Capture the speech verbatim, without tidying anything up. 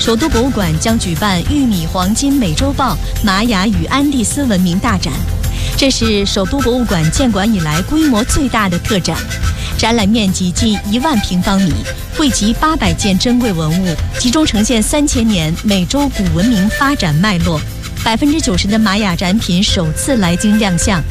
首都博物馆将举办玉米黄金美洲豹玛雅与安第斯文明大展，这是首都博物馆建馆以来规模最大的特展，展览面积近一万平方米，汇集八百件珍贵文物，集中呈现三千年美洲古文明发展脉络。百分之九十的玛雅展品首次来京亮相。